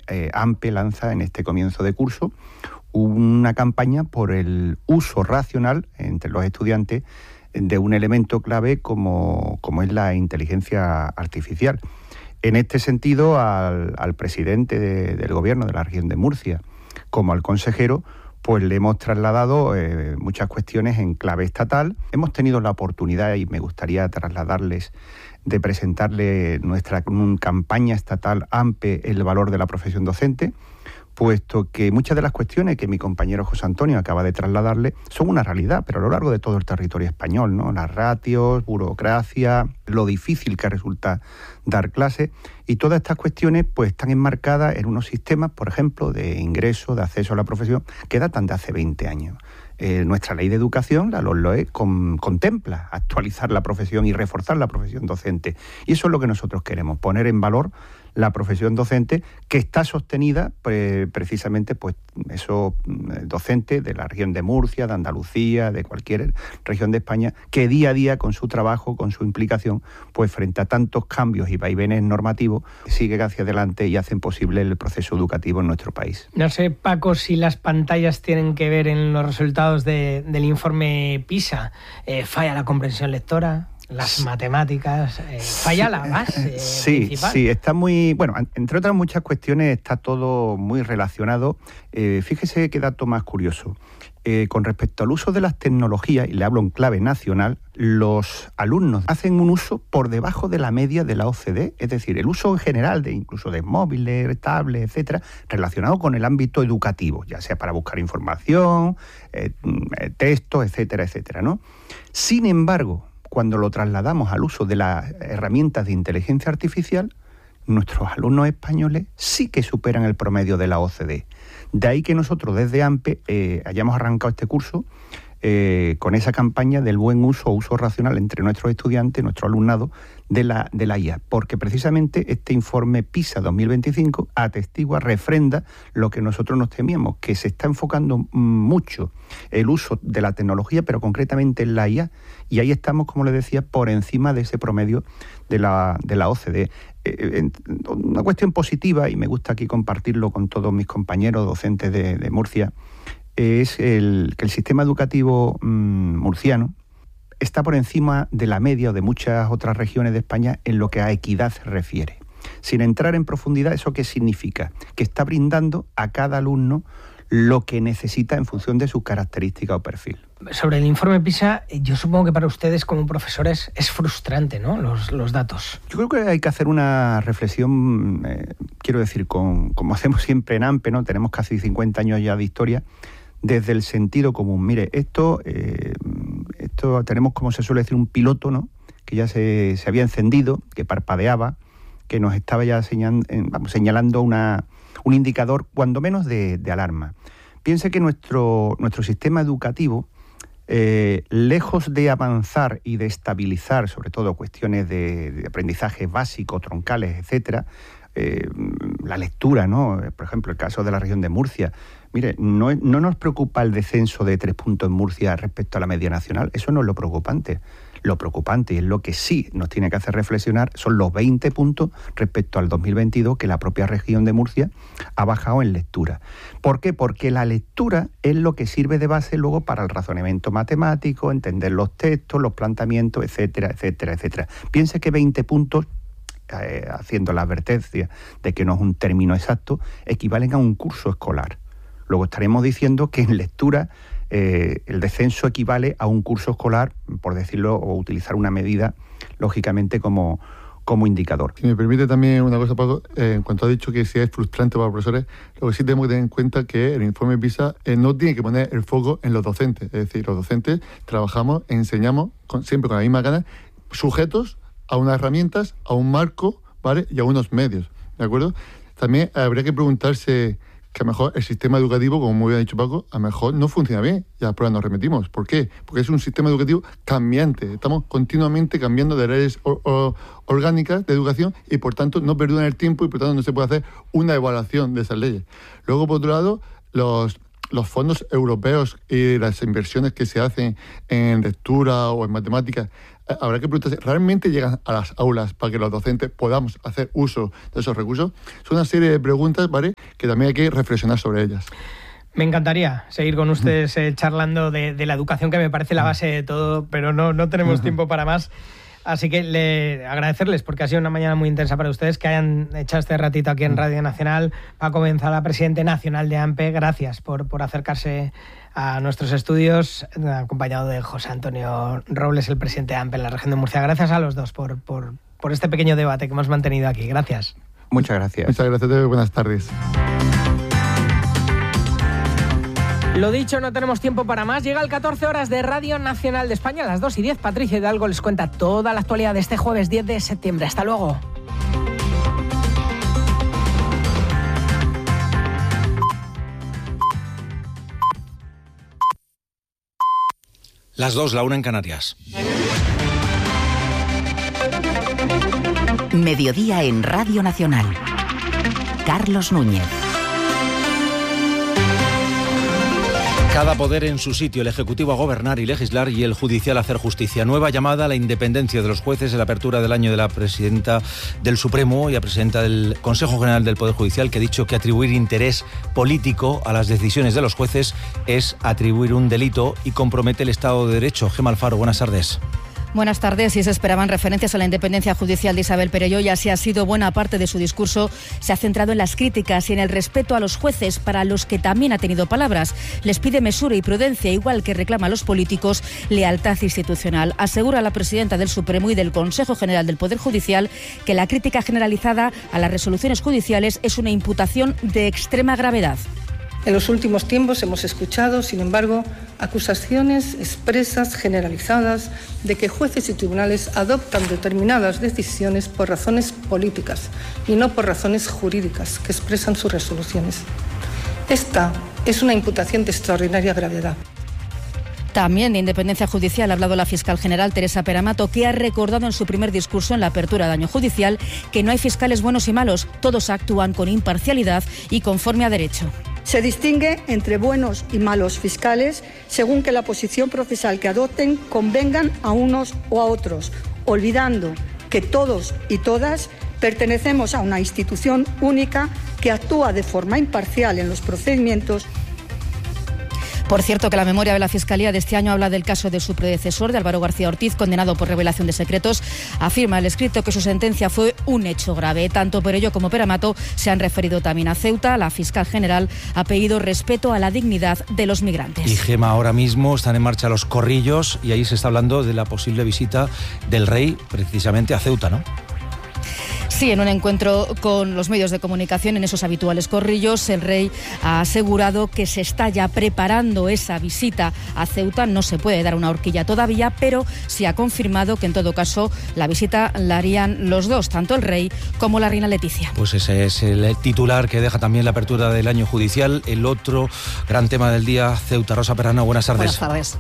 AMPE lanza en este comienzo de curso una campaña por el uso racional entre los estudiantes de un elemento clave como es la inteligencia artificial. En este sentido, al presidente del gobierno de la región de Murcia, como al consejero, pues le hemos trasladado muchas cuestiones en clave estatal. Hemos tenido la oportunidad, y me gustaría trasladarles, de presentarle nuestra campaña estatal AMPE, el valor de la profesión docente, puesto que muchas de las cuestiones que mi compañero José Antonio acaba de trasladarle son una realidad, pero a lo largo de todo el territorio español, ¿no? Las ratios, burocracia, lo difícil que resulta dar clases, y todas estas cuestiones pues están enmarcadas en unos sistemas, por ejemplo, de ingreso, de acceso a la profesión, que datan de hace 20 años. Nuestra ley de educación, la LOE, contempla actualizar la profesión y reforzar la profesión docente. Y eso es lo que nosotros queremos, poner en valor la profesión docente, que está sostenida precisamente pues esos docentes de la región de Murcia, de Andalucía, de cualquier región de España, que día a día con su trabajo, con su implicación, pues frente a tantos cambios y vaivenes normativos, siguen hacia adelante y hacen posible el proceso educativo en nuestro país. No sé, Paco, si las pantallas tienen que ver en los resultados del informe PISA. ¿Falla la comprensión lectora? Las matemáticas, falla la base principal. Sí, está muy... Bueno, entre otras muchas cuestiones está todo muy relacionado. Fíjese qué dato más curioso. Con respecto al uso de las tecnologías, y le hablo en clave nacional, los alumnos hacen un uso por debajo de la media de la OCDE, es decir, el uso en general incluso de móviles, tablets, etcétera, relacionado con el ámbito educativo, ya sea para buscar información, textos, etcétera, etcétera, ¿no? Sin embargo, cuando lo trasladamos al uso de las herramientas de inteligencia artificial, nuestros alumnos españoles sí que superan el promedio de la OCDE. De ahí que nosotros desde AMPE hayamos arrancado este curso con esa campaña del buen uso o uso racional entre nuestros estudiantes, nuestro alumnado de la IA, porque precisamente este informe PISA 2025 atestigua, refrenda lo que nosotros nos temíamos, que se está enfocando mucho el uso de la tecnología, pero concretamente en la IA, y ahí estamos, como les decía, por encima de ese promedio de la OCDE. Una cuestión positiva, y me gusta aquí compartirlo con todos mis compañeros docentes de Murcia, es que el sistema educativo murciano está por encima de la media o de muchas otras regiones de España en lo que a equidad se refiere. Sin entrar en profundidad, ¿eso qué significa? Que está brindando a cada alumno lo que necesita en función de sus características o perfil. Sobre el informe PISA, yo supongo que para ustedes como profesores es frustrante, ¿no?, los datos. Yo creo que hay que hacer una reflexión, quiero decir, como hacemos siempre en AMPE, ¿no? Tenemos casi 50 años ya de historia, desde el sentido común. Mire, esto tenemos, como se suele decir, un piloto, ¿no?, que ya se había encendido, que parpadeaba, que nos estaba ya señalando un indicador, cuando menos, de alarma. Piense que nuestro sistema educativo, lejos de avanzar y de estabilizar, sobre todo cuestiones de aprendizaje básico, troncales, etcétera, la lectura, ¿no? Por ejemplo, el caso de la región de Murcia. Mire, no nos preocupa el descenso de 3 puntos en Murcia respecto a la media nacional. Eso no es lo preocupante. Lo preocupante, y es lo que sí nos tiene que hacer reflexionar, son los 20 puntos respecto al 2022 que la propia región de Murcia ha bajado en lectura. ¿Por qué? Porque la lectura es lo que sirve de base luego para el razonamiento matemático, entender los textos, los planteamientos, etcétera, etcétera, etcétera. Piense que 20 puntos, haciendo la advertencia de que no es un término exacto, equivalen a un curso escolar. Luego estaremos diciendo que en lectura el descenso equivale a un curso escolar, por decirlo, o utilizar una medida, lógicamente, como indicador. Si me permite también una cosa, Paco, en cuanto ha dicho que si es frustrante para los profesores, lo que sí tenemos que tener en cuenta es que el informe PISA no tiene que poner el foco en los docentes. Es decir, los docentes trabajamos, enseñamos siempre con la misma gana, sujetos a unas herramientas, a un marco, ¿vale?, y a unos medios, ¿de acuerdo? También habría que preguntarse que a lo mejor el sistema educativo, como muy bien ha dicho Paco, a lo mejor no funciona bien, y a las pruebas nos remitimos. ¿Por qué? Porque es un sistema educativo cambiante, estamos continuamente cambiando de leyes orgánicas de educación y por tanto no perduran el tiempo y por tanto no se puede hacer una evaluación de esas leyes. Luego, por otro lado, los fondos europeos y las inversiones que se hacen en lectura o en matemáticas habrá que preguntarse, ¿realmente llegan a las aulas para que los docentes podamos hacer uso de esos recursos? Son una serie de preguntas, ¿vale?, que también hay que reflexionar sobre ellas. Me encantaría seguir con ustedes charlando de la educación, que me parece la base de todo, pero no tenemos tiempo para más. Así que agradecerles, porque ha sido una mañana muy intensa para ustedes, que hayan echado este ratito aquí en Radio Nacional. Paco Benzala, presidente nacional de AMPE, gracias por acercarse a nuestros estudios, acompañado de José Antonio Robles, el presidente de AMPE en la región de Murcia. Gracias a los dos por este pequeño debate que hemos mantenido aquí. Gracias. Muchas gracias. Muchas gracias, buenas tardes. Lo dicho, no tenemos tiempo para más. Llega el 14 horas de Radio Nacional de España, a las 2:10. Patricia Hidalgo les cuenta toda la actualidad de este jueves 10 de septiembre. Hasta luego. Las 2, la 1 en Canarias. Mediodía en Radio Nacional. Carlos Núñez. Cada poder en su sitio, el Ejecutivo a gobernar y legislar y el Judicial a hacer justicia. Nueva llamada a la independencia de los jueces en la apertura del año de la presidenta del Supremo y a presidenta del Consejo General del Poder Judicial, que ha dicho que atribuir interés político a las decisiones de los jueces es atribuir un delito y compromete el Estado de Derecho. Gemma Alfaro, buenas tardes. Buenas tardes. Si se esperaban referencias a la independencia judicial de Isabel Perelló, y así ha sido, buena parte de su discurso se ha centrado en las críticas y en el respeto a los jueces, para los que también ha tenido palabras. Les pide mesura y prudencia, igual que reclama a los políticos lealtad institucional. Asegura la presidenta del Supremo y del Consejo General del Poder Judicial que la crítica generalizada a las resoluciones judiciales es una imputación de extrema gravedad. En los últimos tiempos hemos escuchado, sin embargo, acusaciones expresas, generalizadas, de que jueces y tribunales adoptan determinadas decisiones por razones políticas y no por razones jurídicas que expresan sus resoluciones. Esta es una imputación de extraordinaria gravedad. También de independencia judicial ha hablado la fiscal general Teresa Peramato, que ha recordado en su primer discurso en la apertura de año judicial que no hay fiscales buenos y malos, todos actúan con imparcialidad y conforme a derecho. Se distingue entre buenos y malos fiscales según que la posición procesal que adopten convengan a unos o a otros, olvidando que todos y todas pertenecemos a una institución única que actúa de forma imparcial en los procedimientos. Por cierto, que la memoria de la Fiscalía de este año habla del caso de su predecesor, de Álvaro García Ortiz, condenado por revelación de secretos. Afirma el escrito que su sentencia fue un hecho grave. Tanto Perelló como Peramato se han referido también a Ceuta. La fiscal general ha pedido respeto a la dignidad de los migrantes. Y Gema, ahora mismo están en marcha los corrillos y ahí se está hablando de la posible visita del rey precisamente a Ceuta, ¿no? Sí, en un encuentro con los medios de comunicación en esos habituales corrillos, el rey ha asegurado que se está ya preparando esa visita a Ceuta. No se puede dar una horquilla todavía, pero sí ha confirmado que en todo caso la visita la harían los dos, tanto el rey como la reina Leticia. Pues ese es el titular que deja también la apertura del año judicial. El otro gran tema del día, Ceuta. Rosa Perrano, buenas tardes. Buenas tardes.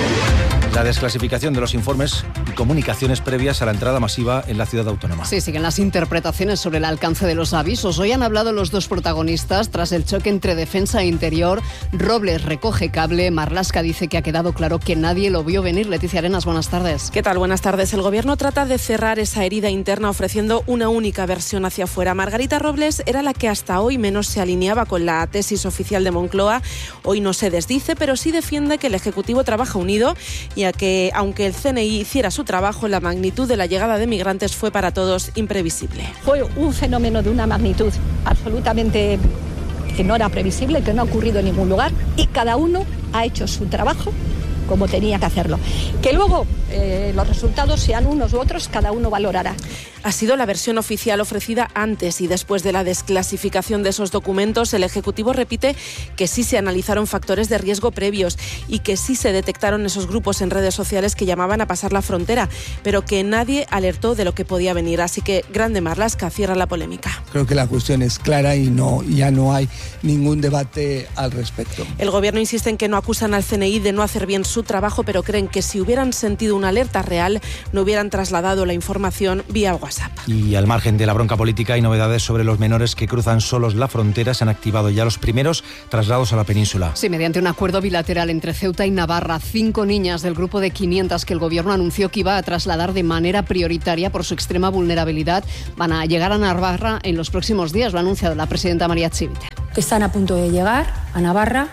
La desclasificación de los informes y comunicaciones previas a la entrada masiva en la ciudad autónoma. Sí, siguen las interpretaciones sobre el alcance de los avisos. Hoy han hablado los dos protagonistas tras el choque entre defensa e interior. Robles recoge cable, Marlaska dice que ha quedado claro que nadie lo vio venir. Leticia Arenas, buenas tardes. ¿Qué tal? Buenas tardes. El Gobierno trata de cerrar esa herida interna ofreciendo una única versión hacia afuera. Margarita Robles era la que hasta hoy menos se alineaba con la tesis oficial de Moncloa. Hoy no se desdice, pero sí defiende que el Ejecutivo trabaja unido, ya que, aunque el CNI hiciera su trabajo, la magnitud de la llegada de migrantes fue para todos imprevisible. Fue un fenómeno de una magnitud absolutamente que no era previsible, que no ha ocurrido en ningún lugar, y cada uno ha hecho su trabajo como tenía que hacerlo. Que luego los resultados sean unos u otros, cada uno valorará. Ha sido la versión oficial ofrecida antes y después de la desclasificación de esos documentos. El Ejecutivo repite que sí se analizaron factores de riesgo previos y que sí se detectaron esos grupos en redes sociales que llamaban a pasar la frontera, pero que nadie alertó de lo que podía venir. Así que grande Marlaska cierra la polémica. Creo que la cuestión es clara y ya no hay ningún debate al respecto. El Gobierno insiste en que no acusan al CNI de no hacer bien su trabajo, pero creen que si hubieran sentido un una alerta real no hubieran trasladado la información vía WhatsApp. Y al margen de la bronca política, hay novedades sobre los menores que cruzan solos la frontera. Se han activado ya los primeros traslados a la península. Sí, mediante un acuerdo bilateral entre Ceuta y Navarra, 5 niñas del grupo de 500 que el Gobierno anunció que iba a trasladar de manera prioritaria por su extrema vulnerabilidad van a llegar a Navarra en los próximos días. Lo ha anunciado la presidenta María Chivite. Están a punto de llegar a Navarra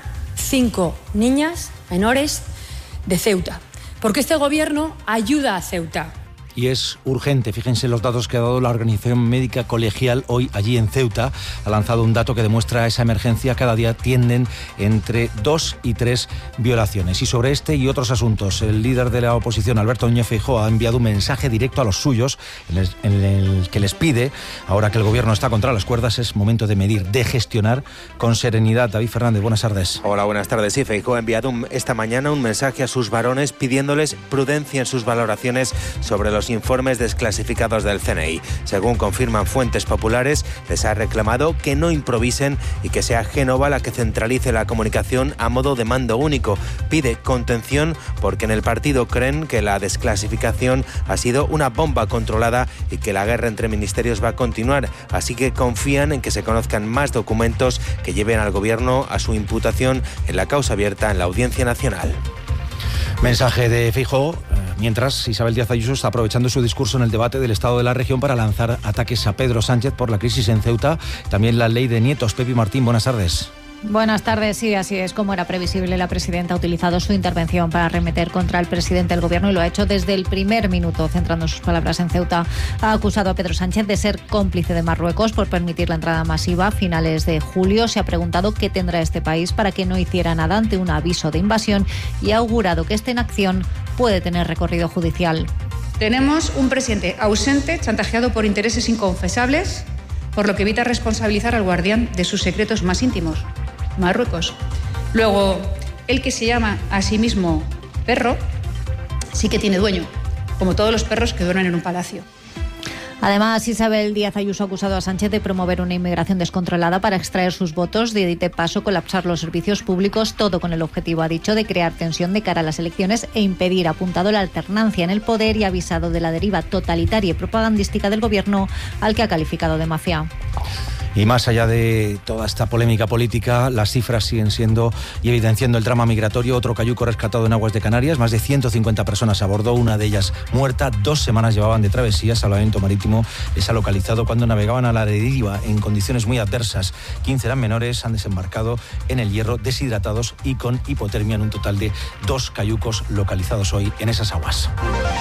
5 niñas menores de Ceuta, porque este Gobierno ayuda a Ceuta. Y es urgente. Fíjense los datos que ha dado la Organización Médica Colegial hoy allí en Ceuta. Ha lanzado un dato que demuestra esa emergencia. Cada día tienden entre 2 y 3 violaciones. Y sobre este y otros asuntos, el líder de la oposición, Alberto Núñez Feijóo, ha enviado un mensaje directo a los suyos en el que les pide, ahora que el Gobierno está contra las cuerdas, es momento de medir, de gestionar con serenidad. David Fernández, buenas tardes. Hola, buenas tardes. Sí, Feijóo ha enviado esta mañana un mensaje a sus varones pidiéndoles prudencia en sus valoraciones sobre los informes desclasificados del CNI. Según confirman fuentes populares, les ha reclamado que no improvisen y que sea Génova la que centralice la comunicación a modo de mando único. Pide contención porque en el partido creen que la desclasificación ha sido una bomba controlada y que la guerra entre ministerios va a continuar. Así que confían en que se conozcan más documentos que lleven al Gobierno a su imputación en la causa abierta en la Audiencia Nacional. Mensaje de Feijóo, mientras Isabel Díaz Ayuso está aprovechando su discurso en el debate del estado de la región para lanzar ataques a Pedro Sánchez por la crisis en Ceuta. También la ley de nietos. Pepi Martín, buenas tardes. Buenas tardes, sí, así es. Como era previsible, la presidenta ha utilizado su intervención para arremeter contra el presidente del Gobierno y lo ha hecho desde el primer minuto, centrando sus palabras en Ceuta. Ha acusado a Pedro Sánchez de ser cómplice de Marruecos por permitir la entrada masiva a finales de julio. Se ha preguntado qué tendrá este país para que no hiciera nada ante un aviso de invasión y ha augurado que esta inacción puede tener recorrido judicial. Tenemos un presidente ausente, chantajeado por intereses inconfesables, por lo que evita responsabilizar al guardián de sus secretos más íntimos, Marruecos. Luego, el que se llama a sí mismo perro, sí que tiene dueño, como todos los perros que duermen en un palacio. Además, Isabel Díaz Ayuso ha acusado a Sánchez de promover una inmigración descontrolada para extraer sus votos, de paso colapsar los servicios públicos, todo con el objetivo, ha dicho, de crear tensión de cara a las elecciones e impedir, apuntado, la alternancia en el poder y avisado de la deriva totalitaria y propagandística del Gobierno, al que ha calificado de mafia. Y más allá de toda esta polémica política, las cifras siguen siendo y evidenciando el drama migratorio. Otro cayuco rescatado en aguas de Canarias, más de 150 personas a bordo, una de ellas muerta. 2 semanas llevaban de travesía. Salvamento Marítimo les ha localizado cuando navegaban a la deriva en condiciones muy adversas. 15 eran menores, han desembarcado en el Hierro deshidratados y con hipotermia, en un total de 2 cayucos localizados hoy en esas aguas.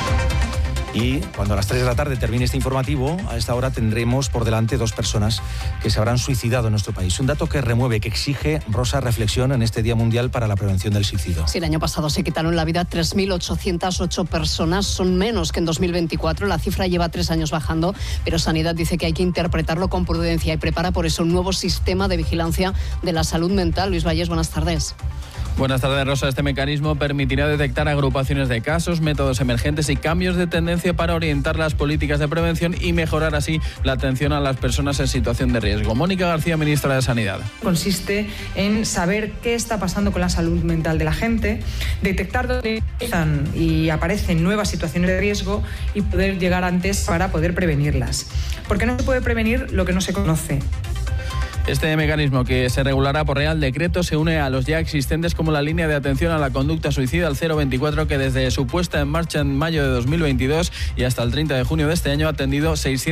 Y cuando a las 3 de la tarde termine este informativo, a esta hora tendremos por delante 2 personas que se habrán suicidado en nuestro país. Un dato que remueve, que exige, Rosa, reflexión en este Día Mundial para la Prevención del Suicidio. Sí, el año pasado se quitaron la vida 3.808 personas, son menos que en 2024. La cifra lleva 3 años bajando, pero Sanidad dice que hay que interpretarlo con prudencia y prepara por eso un nuevo sistema de vigilancia de la salud mental. Luis Valles, buenas tardes. Buenas tardes, Rosa. Este mecanismo permitirá detectar agrupaciones de casos, métodos emergentes y cambios de tendencia para orientar las políticas de prevención y mejorar así la atención a las personas en situación de riesgo. Mónica García, ministra de Sanidad. Consiste en saber qué está pasando con la salud mental de la gente, detectar dónde empiezan y aparecen nuevas situaciones de riesgo y poder llegar antes para poder prevenirlas. Porque no se puede prevenir lo que no se conoce. Este mecanismo, que se regulará por Real Decreto, se une a los ya existentes como la línea de atención a la conducta suicida, al 024, que desde su puesta en marcha en mayo de 2022 y hasta el 30 de junio de este año ha atendido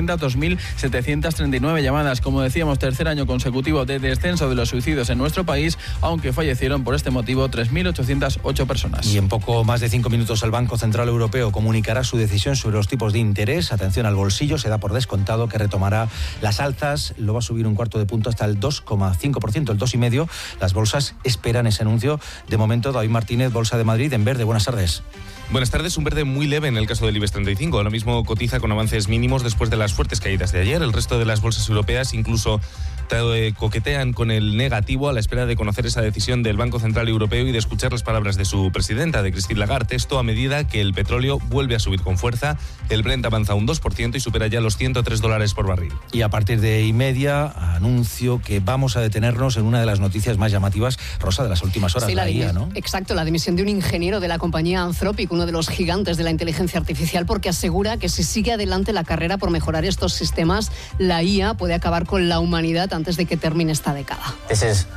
602.739 llamadas. Como decíamos, tercer año consecutivo de descenso de los suicidios en nuestro país, aunque fallecieron por este motivo 3.808 personas. Y en poco más de 5 minutos el Banco Central Europeo comunicará su decisión sobre los tipos de interés. Atención al bolsillo, se da por descontado que retomará las alzas, lo va a subir 1/4 de punto hasta el 2,5%, el 2,5%. Las bolsas esperan ese anuncio. De momento, David Martínez, Bolsa de Madrid, en verde. Buenas tardes. Buenas tardes, un verde muy leve en el caso del IBEX 35. Ahora mismo cotiza con avances mínimos después de las fuertes caídas de ayer. El resto de las bolsas europeas, incluso coquetean con el negativo a la espera de conocer esa decisión del Banco Central Europeo y de escuchar las palabras de su presidenta, de Christine Lagarde. Esto a medida que el petróleo vuelve a subir con fuerza. El Brent avanza un 2% y supera ya los $103 por barril. Y a partir de 1:30 anuncio que vamos a detenernos en una de las noticias más llamativas, Rosa, de las últimas horas, sí, la IA, ¿no? Exacto, la dimisión de un ingeniero de la compañía Anthropic, uno de los gigantes de la inteligencia artificial, porque asegura que si sigue adelante la carrera por mejorar estos sistemas, la IA puede acabar con la humanidad antes de que termine esta década. Es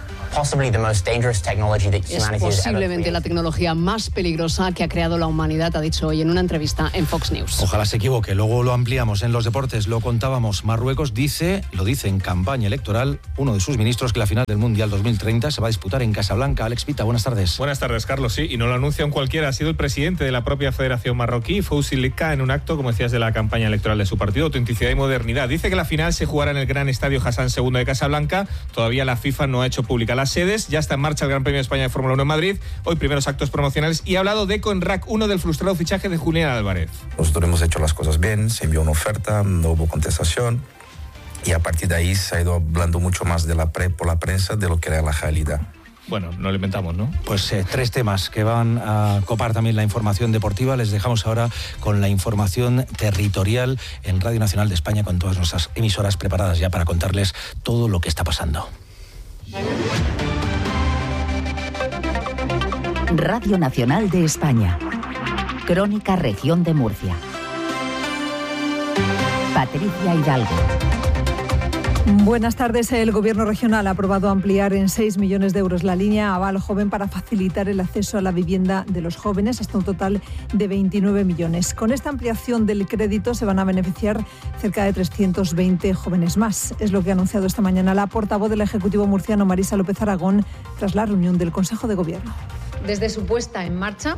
posiblemente la tecnología más peligrosa que ha creado la humanidad, ha dicho hoy en una entrevista en Fox News. Ojalá se equivoque, luego lo ampliamos en los deportes, lo contábamos. Marruecos lo dice en campaña electoral uno de sus ministros, que la final del Mundial 2030 se va a disputar en Casablanca. Alex Pita, buenas tardes. Buenas tardes, Carlos. Sí, y no lo anuncia un cualquiera, ha sido el presidente de la propia Federación Marroquí, Fouzi Lika, en un acto, como decías, de la campaña electoral de su partido, Autenticidad y Modernidad. Dice que la final se jugará en el gran estadio Hassan II de Casablanca. Todavía la FIFA no ha hecho pública las sedes, ya está en marcha el Gran Premio de España de Fórmula 1 en Madrid, hoy primeros actos promocionales, y ha hablado de Eco en RAC 1 del frustrado fichaje de Julián Álvarez. Nosotros hemos hecho las cosas bien, se envió una oferta, no hubo contestación, y a partir de ahí se ha ido hablando mucho más por la prensa de lo que era la realidad. Bueno, no lo inventamos, ¿no? Pues 3 temas que van a copar también la información deportiva. Les dejamos ahora con la información territorial en Radio Nacional de España, con todas nuestras emisoras preparadas ya para contarles todo lo que está pasando. Radio Nacional de España. Crónica Región de Murcia. Patricia Hidalgo. Buenas tardes. El Gobierno regional ha aprobado ampliar en 6 millones de euros la línea Aval Joven para facilitar el acceso a la vivienda de los jóvenes, hasta un total de 29 millones. Con esta ampliación del crédito se van a beneficiar cerca de 320 jóvenes más. Es lo que ha anunciado esta mañana la portavoz del Ejecutivo murciano, Marisa López Aragón, tras la reunión del Consejo de Gobierno. Desde su puesta en marcha,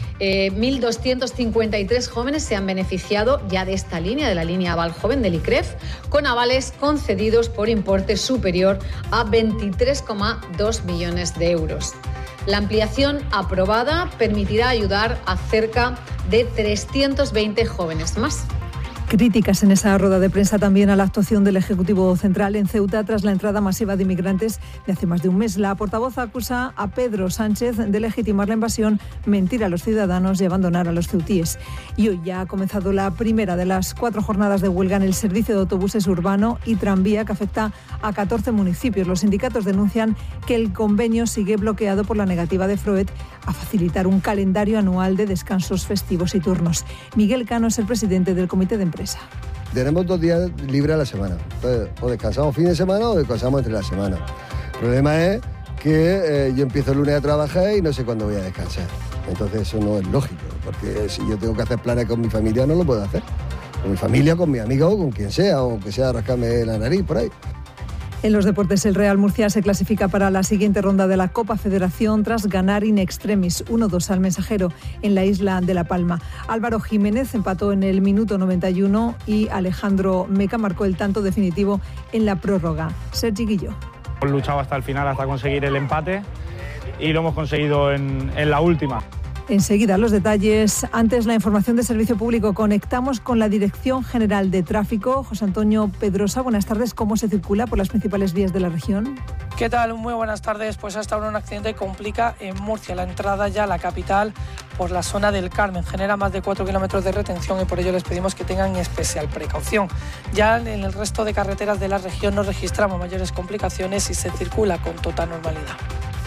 1.253 jóvenes se han beneficiado ya de esta línea, de la línea Aval Joven del ICREF, con avales concedidos por importe superior a 23,2 millones de euros. La ampliación aprobada permitirá ayudar a cerca de 320 jóvenes más. Críticas en esa rueda de prensa también a la actuación del Ejecutivo Central en Ceuta tras la entrada masiva de inmigrantes de hace más de un mes. La portavoz acusa a Pedro Sánchez de legitimar la invasión, mentir a los ciudadanos y abandonar a los ceutíes. Y hoy ya ha comenzado la primera de las 4 jornadas de huelga en el servicio de autobuses urbano y tranvía que afecta a 14 municipios. Los sindicatos denuncian que el convenio sigue bloqueado por la negativa de Froet a facilitar un calendario anual de descansos festivos y turnos. Miguel Cano es el presidente del comité de empresa. Tenemos 2 días libres a la semana. Entonces, o descansamos fin de semana o descansamos entre la semana. El problema es que yo empiezo el lunes a trabajar y no sé cuándo voy a descansar. Entonces eso no es lógico, porque si yo tengo que hacer planes con mi familia no lo puedo hacer. Con mi familia, con mi amigo o con quien sea, o que sea rascarme la nariz por ahí. En los deportes, el Real Murcia se clasifica para la siguiente ronda de la Copa Federación tras ganar in extremis 1-2 al Mensajero en la isla de La Palma. Álvaro Jiménez empató en el minuto 91 y Alejandro Meca marcó el tanto definitivo en la prórroga. Sergi Guilló. Hemos luchado hasta el final, hasta conseguir el empate, y lo hemos conseguido en la última. Enseguida los detalles. Antes, la información de servicio público. Conectamos con la Dirección General de Tráfico. José Antonio Pedrosa, buenas tardes. ¿Cómo se circula por las principales vías de la región? ¿Qué tal? Muy buenas tardes. Pues hasta ahora un accidente complica en Murcia la entrada ya a la capital por la zona del Carmen. Genera más de 4 kilómetros de retención y por ello les pedimos que tengan especial precaución. Ya en el resto de carreteras de la región no registramos mayores complicaciones y se circula con total normalidad.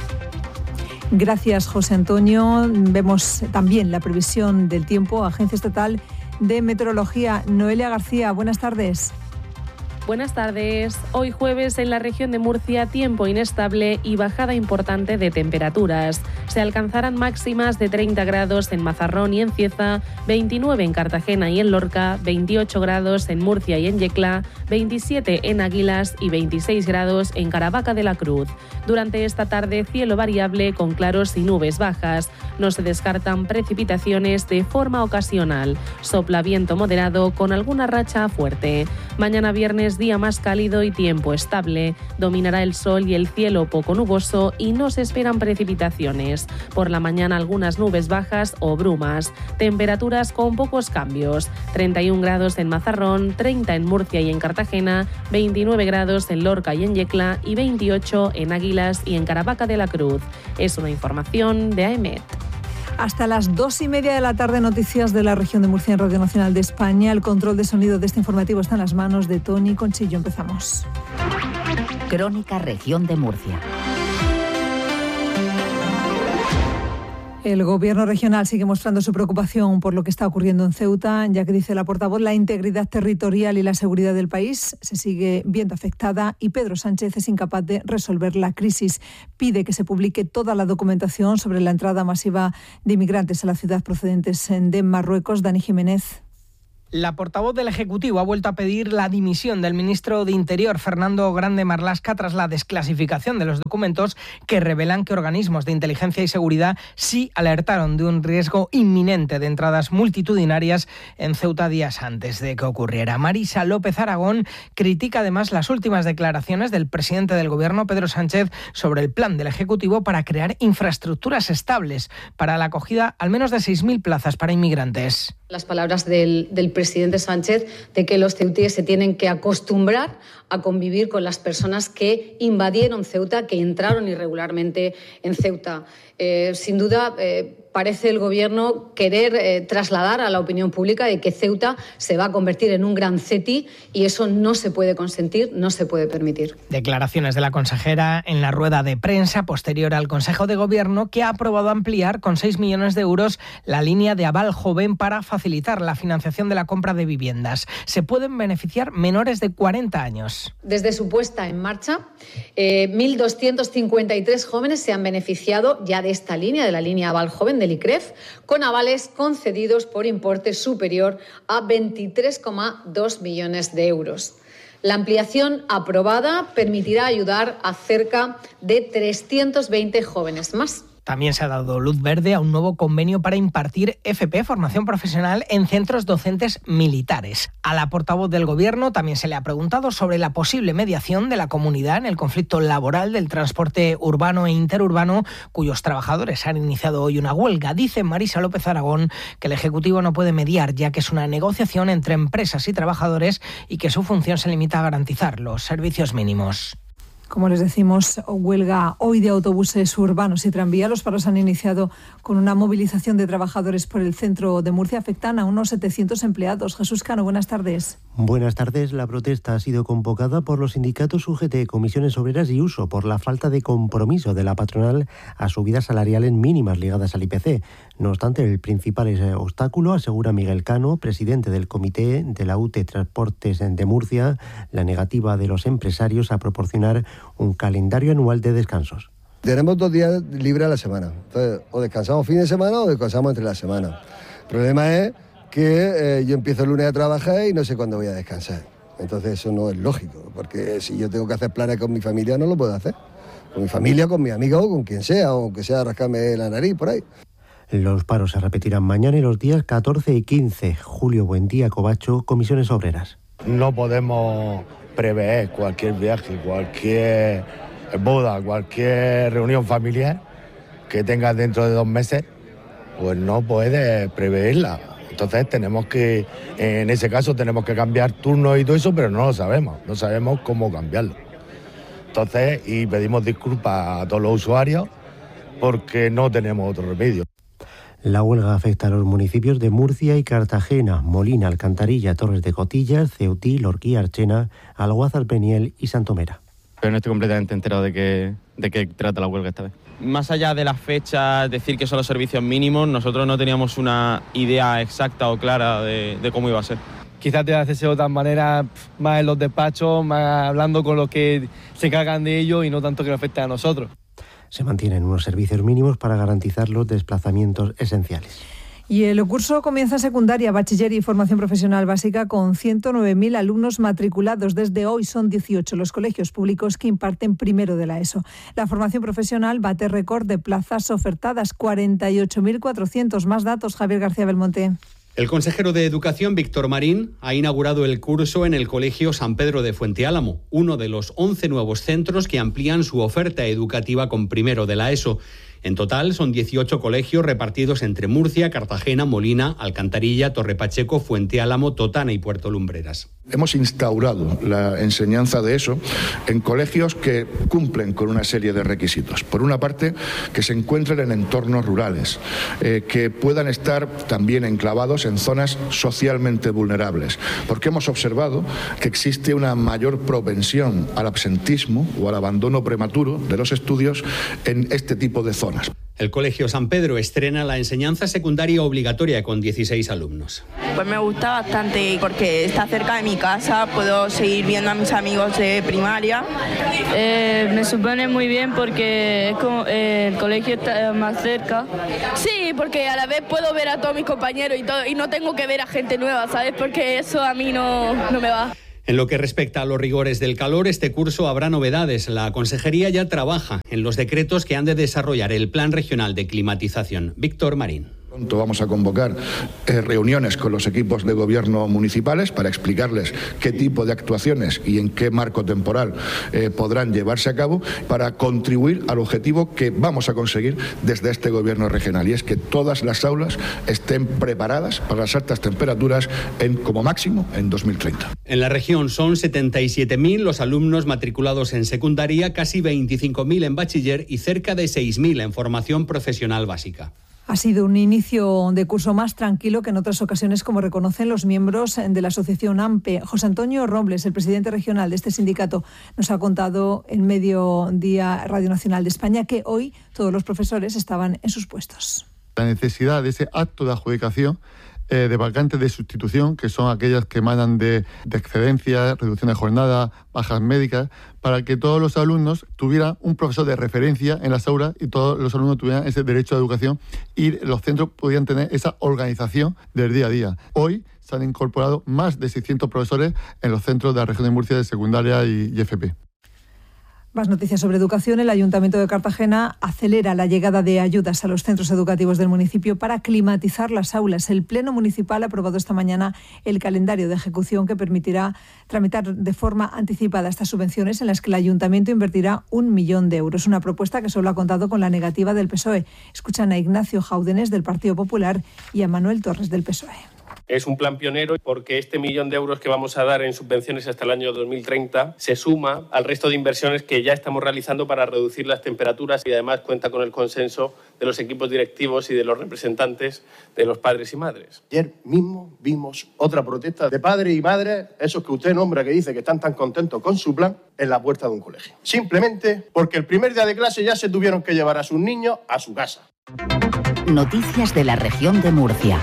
Gracias, José Antonio. Vemos también la previsión del tiempo. Agencia Estatal de Meteorología. Noelia García, buenas tardes. Buenas tardes. Hoy jueves en la región de Murcia, tiempo inestable y bajada importante de temperaturas. Se alcanzarán máximas de 30 grados en Mazarrón y en Cieza, 29 en Cartagena y en Lorca, 28 grados en Murcia y en Yecla, 27 en Águilas y 26 grados en Caravaca de la Cruz. Durante esta tarde, cielo variable con claros y nubes bajas. No se descartan precipitaciones de forma ocasional. Sopla viento moderado con alguna racha fuerte. Mañana viernes martes día más cálido y tiempo estable. Dominará el sol y el cielo poco nuboso y no se esperan precipitaciones. Por la mañana algunas nubes bajas o brumas. Temperaturas con pocos cambios. 31 grados en Mazarrón, 30 en Murcia y en Cartagena, 29 grados en Lorca y en Yecla y 28 en Águilas y en Caravaca de la Cruz. Es una información de AEMET. Hasta las 2:30 de la tarde, noticias de la región de Murcia en Radio Nacional de España. El control de sonido de este informativo está en las manos de Tony Conchillo. Empezamos. Crónica Región de Murcia. El Gobierno regional sigue mostrando su preocupación por lo que está ocurriendo en Ceuta, ya que, dice la portavoz, la integridad territorial y la seguridad del país se sigue viendo afectada y Pedro Sánchez es incapaz de resolver la crisis. Pide que se publique toda la documentación sobre la entrada masiva de inmigrantes a la ciudad procedentes de Marruecos. Dani Jiménez. La portavoz del Ejecutivo ha vuelto a pedir la dimisión del ministro de Interior, Fernando Grande Marlaska, tras la desclasificación de los documentos que revelan que organismos de inteligencia y seguridad sí alertaron de un riesgo inminente de entradas multitudinarias en Ceuta días antes de que ocurriera. Marisa López Aragón critica además las últimas declaraciones del presidente del Gobierno, Pedro Sánchez, sobre el plan del Ejecutivo para crear infraestructuras estables para la acogida al menos de 6.000 plazas para inmigrantes. Las palabras del presidente Sánchez de que los ceutíes se tienen que acostumbrar a convivir con las personas que invadieron Ceuta, que entraron irregularmente en Ceuta. Sin duda, parece el Gobierno querer trasladar a la opinión pública de que Ceuta se va a convertir en un gran CETI y eso no se puede consentir, no se puede permitir. Declaraciones de la consejera en la rueda de prensa posterior al Consejo de Gobierno, que ha aprobado ampliar con 6 millones de euros la línea de aval joven para facilitar la financiación de la compra de viviendas. Se pueden beneficiar menores de 40 años. Desde su puesta en marcha, 1.253 jóvenes se han beneficiado ya de esta línea, de la línea aval joven del ICREF, con avales concedidos por importe superior a 23,2 millones de euros. La ampliación aprobada permitirá ayudar a cerca de 320 jóvenes más. También se ha dado luz verde a un nuevo convenio para impartir FP, formación profesional, en centros docentes militares. A la portavoz del Gobierno también se le ha preguntado sobre la posible mediación de la comunidad en el conflicto laboral del transporte urbano e interurbano, cuyos trabajadores han iniciado hoy una huelga. Dice Marisa López Aragón que el Ejecutivo no puede mediar, ya que es una negociación entre empresas y trabajadores y que su función se limita a garantizar los servicios mínimos. Como les decimos, huelga hoy de autobuses urbanos y tranvía. Los paros han iniciado con una movilización de trabajadores por el centro de Murcia. Afectan a unos 700 empleados. Jesús Cano, buenas tardes. Buenas tardes. La protesta ha sido convocada por los sindicatos UGT, Comisiones Obreras y Uso por la falta de compromiso de la patronal a subidas salariales mínimas ligadas al IPC. No obstante, el principal obstáculo, asegura Miguel Cano, presidente del Comité de la UTE Transportes de Murcia, la negativa de los empresarios a proporcionar un calendario anual de descansos. Tenemos 2 días libres a la semana. Entonces, o descansamos fin de semana o descansamos entre la semana. El problema es que yo empiezo el lunes a trabajar y no sé cuándo voy a descansar. Entonces eso no es lógico, porque si yo tengo que hacer planes con mi familia no lo puedo hacer. Con mi familia, con mi amigo o con quien sea, aunque sea rascarme la nariz por ahí. Los paros se repetirán mañana y los días 14 y 15. Julio Buendía Covacho, Comisiones Obreras. No podemos prever cualquier viaje, cualquier boda, cualquier reunión familiar que tengas dentro de 2 meses, pues no puedes preverla. Entonces en ese caso tenemos que cambiar turnos y todo eso, pero no sabemos cómo cambiarlo. Entonces, y pedimos disculpas a todos los usuarios porque no tenemos otro remedio. La huelga afecta a los municipios de Murcia y Cartagena, Molina, Alcantarilla, Torres de Cotillas, Ceutí, Lorquía, Archena, Alguazar, Peniel y Santomera. Pero no estoy completamente enterado de qué trata la huelga esta vez. Más allá de las fechas, decir que son los servicios mínimos, nosotros no teníamos una idea exacta o clara de cómo iba a ser. Quizás te hace de otra manera, más en los despachos, más hablando con los que se encargan de ello y no tanto que nos afecte a nosotros. Se mantienen unos servicios mínimos para garantizar los desplazamientos esenciales. Y el curso comienza secundaria, bachiller y formación profesional básica con 109.000 alumnos matriculados. Desde hoy son 18 los colegios públicos que imparten primero de la ESO. La formación profesional bate récord de plazas ofertadas, 48.400. Más datos, Javier García Belmonte. El consejero de Educación, Víctor Marín, ha inaugurado el curso en el Colegio San Pedro de Fuenteálamo, uno de los 11 nuevos centros que amplían su oferta educativa con primero de la ESO. En total son 18 colegios repartidos entre Murcia, Cartagena, Molina, Alcantarilla, Torre Pacheco, Fuenteálamo, Totana y Puerto Lumbreras. Hemos instaurado la enseñanza de ESO en colegios que cumplen con una serie de requisitos. Por una parte, que se encuentren en entornos rurales, que puedan estar también enclavados en zonas socialmente vulnerables, porque hemos observado que existe una mayor propensión al absentismo o al abandono prematuro de los estudios en este tipo de zonas. El Colegio San Pedro estrena la enseñanza secundaria obligatoria con 16 alumnos. Pues me gusta bastante porque está cerca de mi casa, puedo seguir viendo a mis amigos de primaria. Me supone muy bien porque es como, el colegio está más cerca. Sí, porque a la vez puedo ver a todos mis compañeros y no tengo que ver a gente nueva, ¿sabes? Porque eso a mí no me va. En lo que respecta a los rigores del calor, este curso habrá novedades. La Consejería ya trabaja en los decretos que han de desarrollar el Plan Regional de Climatización. Víctor Marín. Pronto vamos a convocar reuniones con los equipos de gobierno municipales para explicarles qué tipo de actuaciones y en qué marco temporal podrán llevarse a cabo para contribuir al objetivo que vamos a conseguir desde este gobierno regional, y es que todas las aulas estén preparadas para las altas temperaturas como máximo en 2030. En la región son 77.000 los alumnos matriculados en secundaria, casi 25.000 en bachiller y cerca de 6.000 en formación profesional básica. Ha sido un inicio de curso más tranquilo que en otras ocasiones, como reconocen los miembros de la asociación AMPE. José Antonio Robles, el presidente regional de este sindicato, nos ha contado en Mediodía Radio Nacional de España que hoy todos los profesores estaban en sus puestos. La necesidad de ese acto de adjudicación de vacantes de sustitución, que son aquellas que emanan de excedencias, reducción de jornada, bajas médicas, para que todos los alumnos tuvieran un profesor de referencia en las aulas y todos los alumnos tuvieran ese derecho a educación y los centros podían tener esa organización del día a día. Hoy se han incorporado más de 600 profesores en los centros de la región de Murcia de secundaria y FP. Más noticias sobre educación. El Ayuntamiento de Cartagena acelera la llegada de ayudas a los centros educativos del municipio para climatizar las aulas. El Pleno Municipal ha aprobado esta mañana el calendario de ejecución que permitirá tramitar de forma anticipada estas subvenciones, en las que el Ayuntamiento invertirá 1 millón de euros. Una propuesta que solo ha contado con la negativa del PSOE. Escuchan a Ignacio Jáudenes del Partido Popular y a Manuel Torres del PSOE. Es un plan pionero porque este 1 millón de euros que vamos a dar en subvenciones hasta el año 2030 se suma al resto de inversiones que ya estamos realizando para reducir las temperaturas, y además cuenta con el consenso de los equipos directivos y de los representantes de los padres y madres. Ayer mismo vimos otra protesta de padres y madres, esos que usted nombra, que dice que están tan contentos con su plan, en la puerta de un colegio. Simplemente porque el primer día de clase ya se tuvieron que llevar a sus niños a su casa. Noticias de la región de Murcia.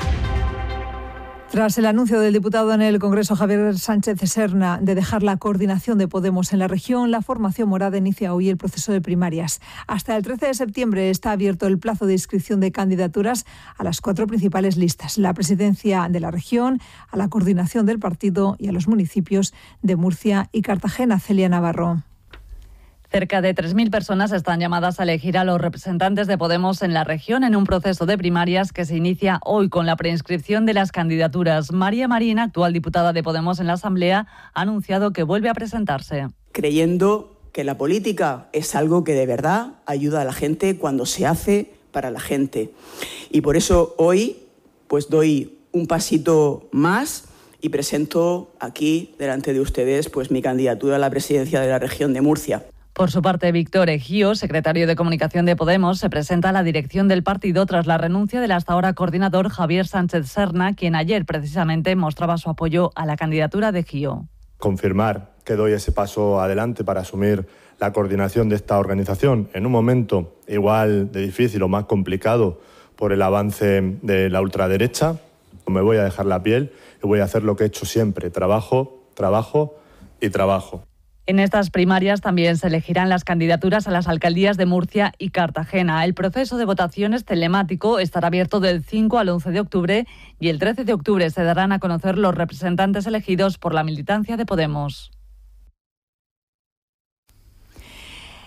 Tras el anuncio del diputado en el Congreso, Javier Sánchez Serna, de dejar la coordinación de Podemos en la región, la formación morada inicia hoy el proceso de primarias. Hasta el 13 de septiembre está abierto el plazo de inscripción de candidaturas a las 4 principales listas: la presidencia de la región, a la coordinación del partido y a los municipios de Murcia y Cartagena. Celia Navarro. Cerca de 3.000 personas están llamadas a elegir a los representantes de Podemos en la región en un proceso de primarias que se inicia hoy con la preinscripción de las candidaturas. María Marín, actual diputada de Podemos en la Asamblea, ha anunciado que vuelve a presentarse. Creyendo que la política es algo que de verdad ayuda a la gente cuando se hace para la gente. Y por eso hoy pues doy un pasito más y presento aquí delante de ustedes pues mi candidatura a la presidencia de la región de Murcia. Por su parte, Víctor Ejío, secretario de Comunicación de Podemos, se presenta a la dirección del partido tras la renuncia del hasta ahora coordinador Javier Sánchez Serna, quien ayer precisamente mostraba su apoyo a la candidatura de Ejío. Confirmar que doy ese paso adelante para asumir la coordinación de esta organización en un momento igual de difícil o más complicado por el avance de la ultraderecha. Me voy a dejar la piel y voy a hacer lo que he hecho siempre: trabajo, trabajo y trabajo. En estas primarias también se elegirán las candidaturas a las alcaldías de Murcia y Cartagena. El proceso de votaciones telemático estará abierto del 5 al 11 de octubre y el 13 de octubre se darán a conocer los representantes elegidos por la militancia de Podemos.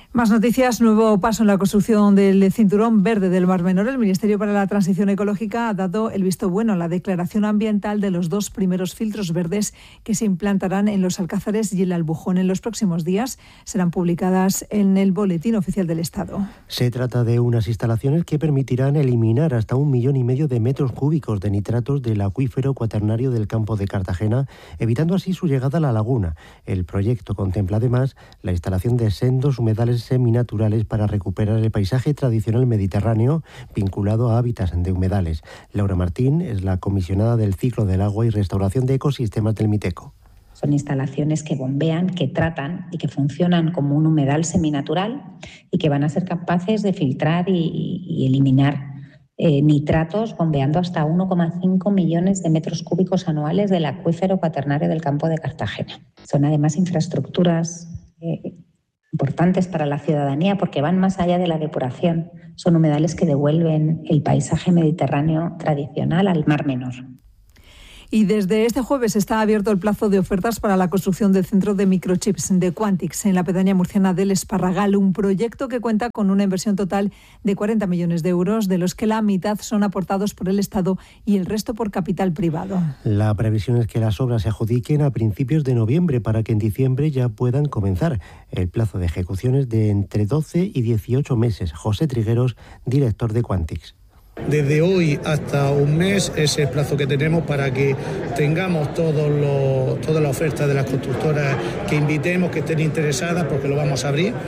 Más noticias, nuevo paso en la construcción del cinturón verde del Mar Menor. El Ministerio para la Transición Ecológica ha dado el visto bueno a la declaración ambiental de los 2 primeros filtros verdes que se implantarán en los Alcázares y el Albujón. En los próximos días serán publicadas en el Boletín Oficial del Estado. Se trata de unas instalaciones que permitirán eliminar hasta 1,5 millones de metros cúbicos de nitratos del acuífero cuaternario del campo de Cartagena, evitando así su llegada a la laguna. El proyecto contempla además la instalación de sendos humedales seminaturales para recuperar el paisaje tradicional mediterráneo vinculado a hábitats de humedales. Laura Martín es la comisionada del ciclo del agua y restauración de ecosistemas del Miteco. Son instalaciones que bombean, que tratan y que funcionan como un humedal seminatural y que van a ser capaces de filtrar y eliminar nitratos bombeando hasta 1,5 millones de metros cúbicos anuales del acuífero cuaternario del campo de Cartagena. Son además infraestructuras importantes para la ciudadanía porque van más allá de la depuración. Son humedales que devuelven el paisaje mediterráneo tradicional al Mar Menor. Y desde este jueves está abierto el plazo de ofertas para la construcción del centro de microchips de Quantix en la pedanía murciana del Esparragal, un proyecto que cuenta con una inversión total de 40 millones de euros, de los que la mitad son aportados por el Estado y el resto por capital privado. La previsión es que las obras se adjudiquen a principios de noviembre para que en diciembre ya puedan comenzar. El plazo de ejecución es de entre 12 y 18 meses. José Trigueros, director de Quantix. Desde hoy hasta un mes es el plazo que tenemos para que tengamos toda la oferta de las constructoras que invitemos, que estén interesadas, porque lo vamos a abrir,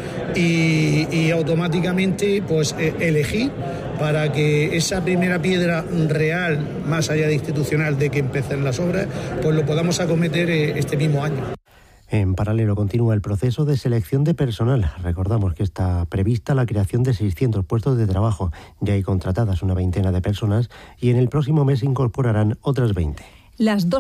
y automáticamente pues elegir para que esa primera piedra real, más allá de institucional, de que empiecen las obras, pues lo podamos acometer este mismo año. En paralelo continúa el proceso de selección de personal. Recordamos que está prevista la creación de 600 puestos de trabajo. Ya hay contratadas una veintena de personas y en el próximo mes se incorporarán otras 20. Las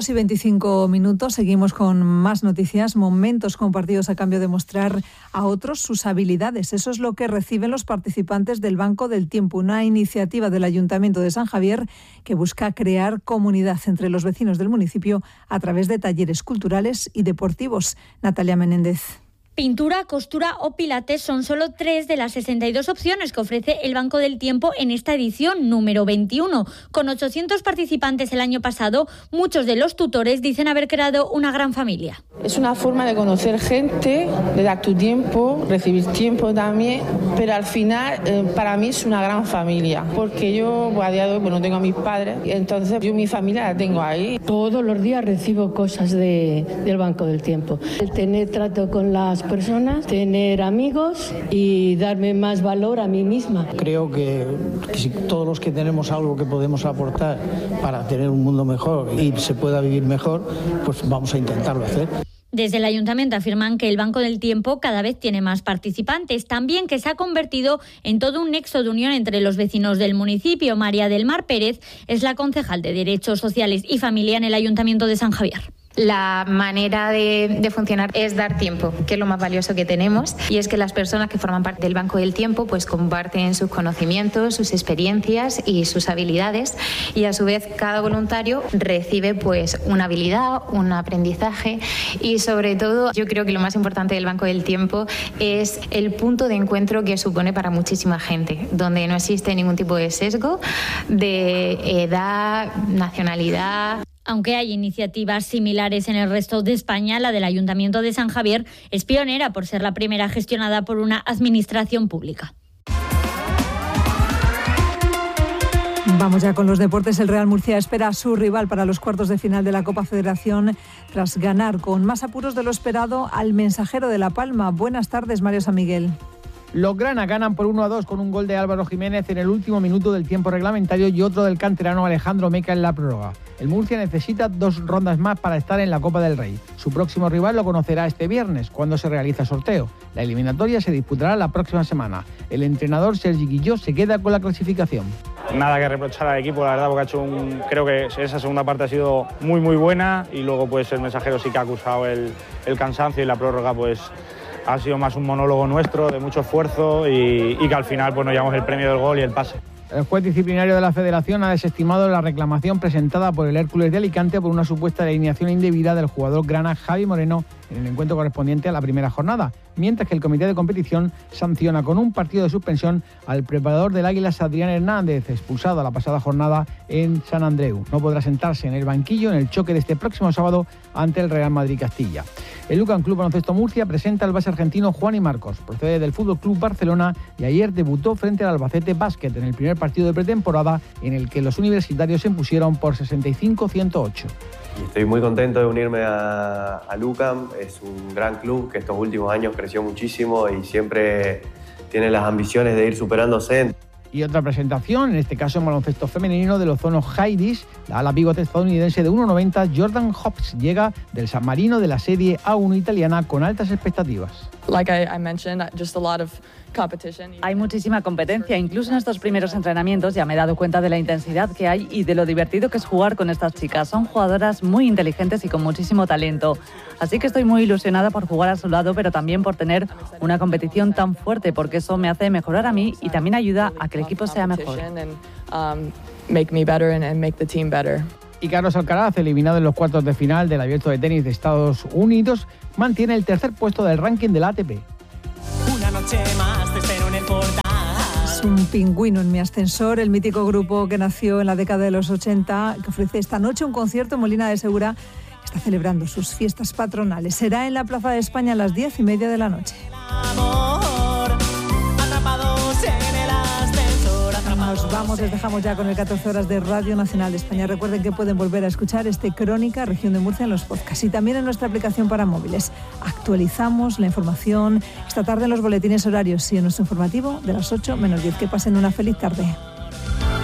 2:25, seguimos con más noticias, momentos compartidos a cambio de mostrar a otros sus habilidades. Eso es lo que reciben los participantes del Banco del Tiempo, una iniciativa del Ayuntamiento de San Javier que busca crear comunidad entre los vecinos del municipio a través de talleres culturales y deportivos. Natalia Menéndez. Pintura, costura o pilates son solo 3 de las 62 opciones que ofrece el Banco del Tiempo en esta edición número 21. Con 800 participantes el año pasado, muchos de los tutores dicen haber creado una gran familia. Es una forma de conocer gente, de dar tu tiempo, recibir tiempo también, pero al final para mí es una gran familia, porque yo a día de hoy no tengo a mis padres, entonces yo mi familia la tengo ahí. Todos los días recibo cosas del Banco del Tiempo. El tener trato con las personas, tener amigos y darme más valor a mí misma. Creo que si todos los que tenemos algo que podemos aportar para tener un mundo mejor y se pueda vivir mejor, pues vamos a intentarlo hacer. Desde el Ayuntamiento afirman que el Banco del Tiempo cada vez tiene más participantes, también que se ha convertido en todo un nexo de unión entre los vecinos del municipio. María del Mar Pérez es la concejal de Derechos Sociales y Familia en el Ayuntamiento de San Javier. La manera de funcionar es dar tiempo, que es lo más valioso que tenemos, y es que las personas que forman parte del Banco del Tiempo pues comparten sus conocimientos, sus experiencias y sus habilidades, y a su vez cada voluntario recibe pues una habilidad, un aprendizaje, y sobre todo yo creo que lo más importante del Banco del Tiempo es el punto de encuentro que supone para muchísima gente, donde no existe ningún tipo de sesgo de edad, nacionalidad. Aunque hay iniciativas similares en el resto de España, la del Ayuntamiento de San Javier es pionera por ser la primera gestionada por una administración pública. Vamos ya con los deportes. El Real Murcia espera a su rival para los cuartos de final de la Copa Federación tras ganar con más apuros de lo esperado al Mensajero de La Palma. Buenas tardes, Mario San Miguel. Los Grana ganan por 1-2 con un gol de Álvaro Jiménez en el último minuto del tiempo reglamentario y otro del canterano Alejandro Meca en la prórroga. El Murcia necesita 2 rondas más para estar en la Copa del Rey. Su próximo rival lo conocerá este viernes, cuando se realiza el sorteo. La eliminatoria se disputará la próxima semana. El entrenador Sergi Guilló se queda con la clasificación. Nada que reprochar al equipo, la verdad, porque ha hecho creo que esa segunda parte ha sido muy muy buena, y luego pues el Mensajero sí que ha acusado el cansancio, y la prórroga pues ha sido más un monólogo nuestro de mucho esfuerzo y que al final pues nos llevamos el premio del gol y el pase. El juez disciplinario de la Federación ha desestimado la reclamación presentada por el Hércules de Alicante por una supuesta alineación indebida del jugador grana Javi Moreno en el encuentro correspondiente a la primera jornada. mientras que el comité de competición sanciona con un partido de suspensión al preparador del Águilas, Adrián Hernández, expulsado la pasada jornada en San Andreu. No podrá sentarse en el banquillo en el choque de este próximo sábado ante el Real Madrid Castilla. El Lucan Club Baloncesto Murcia presenta al base argentino Juan y Marcos, procede del Fútbol Club Barcelona y ayer debutó frente al Albacete Basket en el primer partido de pretemporada en el que los universitarios se impusieron por 65-108. Estoy muy contento de unirme a Lucan. Es un gran club que estos últimos años creció muchísimo y siempre tiene las ambiciones de ir superándose. Y otra presentación, en este caso en baloncesto femenino, del Ozono Heidi's, la ala pivote estadounidense de 1,90, Jordan Hobbs, llega del San Marino de la Serie A1 italiana con altas expectativas. Hay muchísima competencia, incluso en estos primeros entrenamientos ya me he dado cuenta de la intensidad que hay y de lo divertido que es jugar con estas chicas. Son jugadoras muy inteligentes y con muchísimo talento. Así que estoy muy ilusionada por jugar a su lado, pero también por tener una competición tan fuerte, porque eso me hace mejorar a mí y también ayuda a que el equipo sea mejor. Y Carlos Alcaraz, eliminado en los cuartos de final del Abierto de Tenis de Estados Unidos, mantiene el tercer puesto del ranking de la ATP. Una noche más te espero en el portal. Es un pingüino en mi ascensor, el mítico grupo que nació en la década de los 80, que ofrece esta noche un concierto en Molina de Segura. Está celebrando sus fiestas patronales. Será en la Plaza de España a las 10:30 de la noche. Nos vamos, les dejamos ya con el 14 horas de Radio Nacional de España. Recuerden que pueden volver a escuchar este Crónica Región de Murcia en los podcasts y también en nuestra aplicación para móviles. Actualizamos la información esta tarde en los boletines horarios y en nuestro informativo de las 8 menos 10. Que pasen una feliz tarde.